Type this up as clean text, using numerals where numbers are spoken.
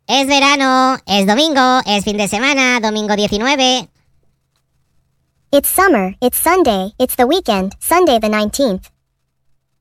Es verano, es domingo, es fin de semana, domingo 19. It's summer, it's Sunday, it's the weekend, Sunday the 19th.